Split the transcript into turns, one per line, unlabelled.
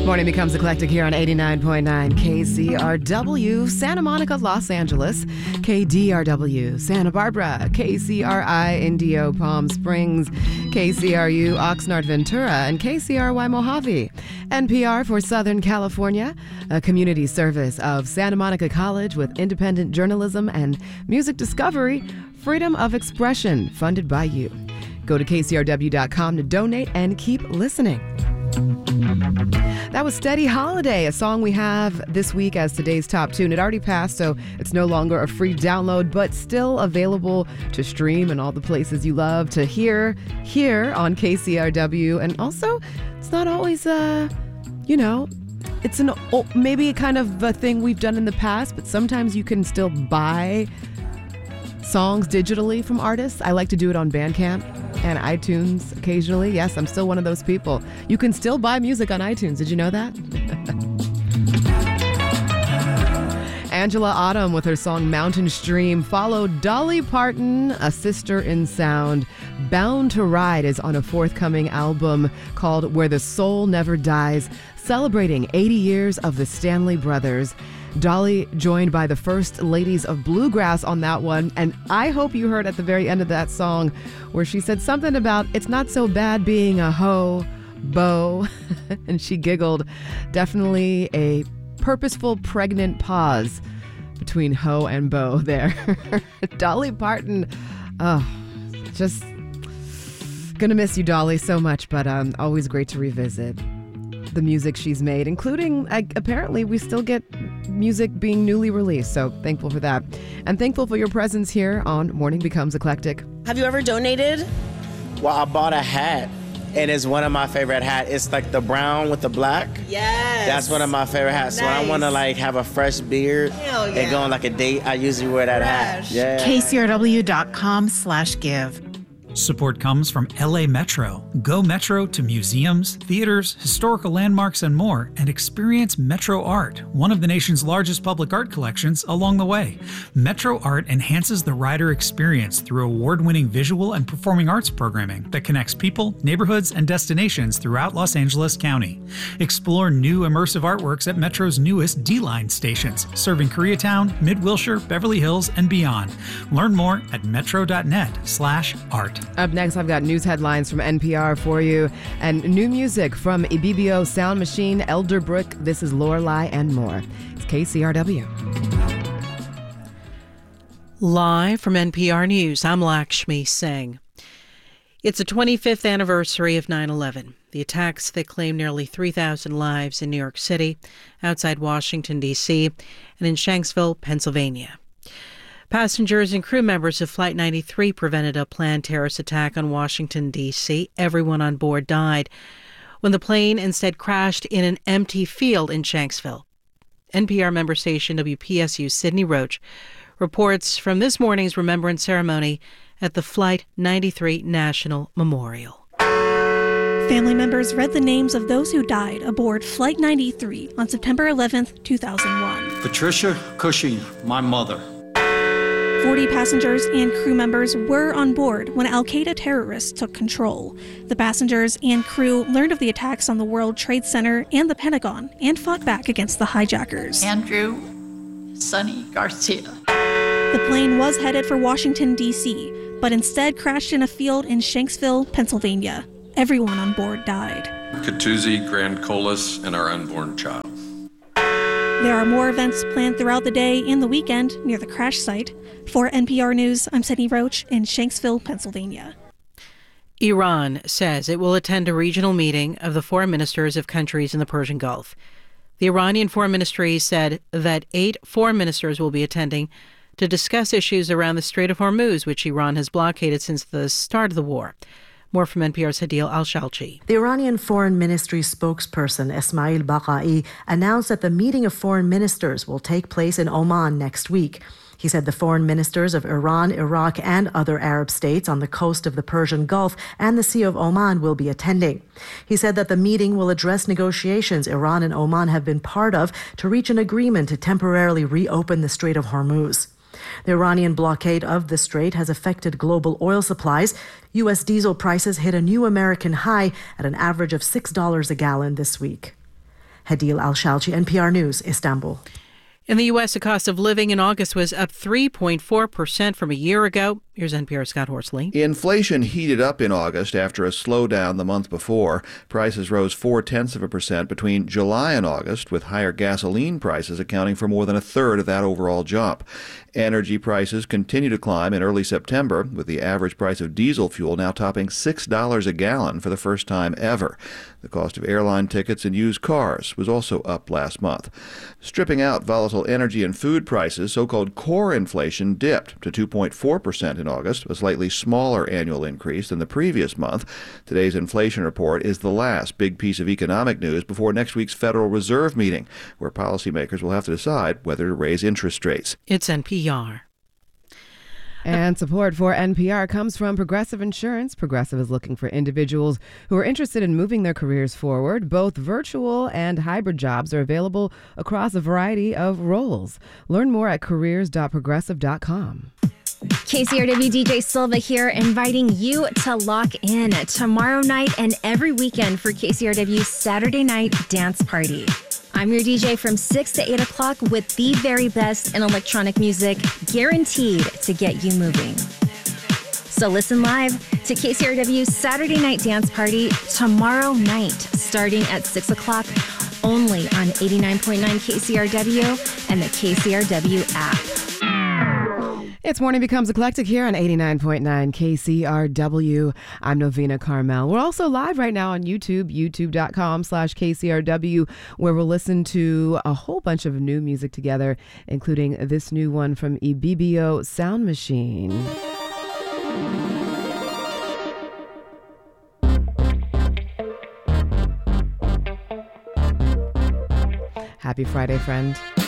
Morning becomes eclectic here on 89.9 KCRW, Santa Monica, Los Angeles, KDRW, Santa Barbara, KCRI, Indio, Palm Springs, KCRU, Oxnard, Ventura, and KCRY, Mojave. NPR for Southern California, a community service of Santa Monica College with independent journalism and music discovery, freedom of expression, funded by you. Go to kcrw.com to donate and keep listening. That was Steady Holiday, a song we have this week as today's top tune. It already passed, so it's no longer a free download, but still available to stream in all the places you love to hear here on KCRW. And also, it's not always, it's maybe kind of a thing we've done in the past, but sometimes you can still buy songs digitally from artists. I like to do it on Bandcamp and iTunes occasionally. Yes, I'm still one of those people. You can still buy music on iTunes. Did you know that? Angela Autumn with her song Mountain Stream followed Dolly Parton, A Sister in Sound. Bound to Ride is on a forthcoming album called Where the Soul Never Dies, celebrating 80 years of the Stanley Brothers. Dolly joined by the first ladies of bluegrass on that one, and I hope you heard at the very end of that song where she said something about it's not so bad being a beau, and she giggled. Definitely a purposeful pregnant pause between hoe and beau there. Dolly Parton, just gonna miss you, Dolly, so much, but always great to revisit the music she's made, including apparently we still get music being newly released, so thankful for that. And thankful for your presence here on Morning Becomes Eclectic.
Have you ever donated?
Well, I bought a hat, and it's one of my favorite hats. It's like the brown with the black.
Yes.
That's one of my favorite hats. Nice. So when I want to like have a fresh beard and go on like a date, I usually wear that hat. Yeah.
KCRW.com/give.
Support comes from LA Metro. Go Metro to museums, theaters, historical landmarks, and more, and experience Metro Art, one of the nation's largest public art collections, along the way. Metro Art enhances the rider experience through award-winning visual and performing arts programming that connects people, neighborhoods, and destinations throughout Los Angeles County. Explore new immersive artworks at Metro's newest D-Line stations, serving Koreatown, Mid-Wilshire, Beverly Hills, and beyond. Learn more at metro.net/art.
Up next, I've got news headlines from NPR for you and new music from Ibibio Sound Machine, Elderbrook, This Is Lorelei, and more. It's KCRW.
Live from NPR News, I'm Lakshmi Singh. It's the 25th anniversary of 9/11, the attacks that claimed nearly 3,000 lives in New York City, outside Washington, D.C., and in Shanksville, Pennsylvania. Passengers and crew members of Flight 93 prevented a planned terrorist attack on Washington, D.C. Everyone on board died when the plane instead crashed in an empty field in Shanksville. NPR member station WPSU's Sydney Roach reports from this morning's remembrance ceremony at the Flight 93 National Memorial.
Family members read the names of those who died aboard Flight 93 on September 11th, 2001.
Patricia Cushing, my mother.
40 passengers and crew members were on board when Al-Qaeda terrorists took control. The passengers and crew learned of the attacks on the World Trade Center and the Pentagon and fought back against the hijackers.
Andrew Sonny Garcia.
The plane was headed for Washington, D.C., but instead crashed in a field in Shanksville, Pennsylvania. Everyone on board died.
Katuzi, Grand Colas, and our unborn child.
There are more events planned throughout the day and the weekend near the crash site. For NPR News, I'm Sydney Roach in Shanksville, Pennsylvania.
Iran says it will attend a regional meeting of the foreign ministers of countries in the Persian Gulf. The Iranian Foreign Ministry said that 8 foreign ministers will be attending to discuss issues around the Strait of Hormuz, which Iran has blockaded since the start of the war. More from NPR's Hadil Al-Shalchi.
The Iranian Foreign Ministry spokesperson Esmail Baqai announced that the meeting of foreign ministers will take place in Oman next week. He said the foreign ministers of Iran, Iraq, and other Arab states on the coast of the Persian Gulf and the Sea of Oman will be attending. He said that the meeting will address negotiations Iran and Oman have been part of to reach an agreement to temporarily reopen the Strait of Hormuz. The Iranian blockade of the strait has affected global oil supplies. U.S. diesel prices hit a new American high at an average of $6 a gallon this week. Hadil Al-Shalchi, NPR News, Istanbul.
In the U.S., the cost of living in August was up 3.4% from a year ago. Here's NPR's Scott Horsley.
Inflation heated up in August after a slowdown the month before. Prices rose 0.4% between July and August, with higher gasoline prices accounting for more than a third of that overall jump. Energy prices continue to climb in early September, with the average price of diesel fuel now topping $6 a gallon for the first time ever. The cost of airline tickets and used cars was also up last month. Stripping out volatile energy and food prices, so-called core inflation dipped to 2.4% in August, a slightly smaller annual increase than the previous month. Today's inflation report is the last big piece of economic news before next week's Federal Reserve meeting, where policymakers will have to decide whether to raise interest rates.
It's NPR.
And support for NPR comes from Progressive Insurance. Progressive is looking for individuals who are interested in moving their careers forward. Both virtual and hybrid jobs are available across a variety of roles. Learn more at careers.progressive.com.
KCRW DJ Silva here, inviting you to lock in tomorrow night and every weekend for KCRW's Saturday Night Dance Party. I'm your DJ from 6 to 8 o'clock with the very best in electronic music, guaranteed to get you moving. So listen live to KCRW's Saturday Night Dance Party tomorrow night, starting at 6 o'clock, only on 89.9 KCRW and the KCRW app.
It's Morning Becomes Eclectic here on 89.9 KCRW. I'm Novena Carmel. We're also live right now on YouTube, youtube.com/KCRW, where we'll listen to a whole bunch of new music together, including this new one from Ibibio Sound Machine. Happy Friday, friend.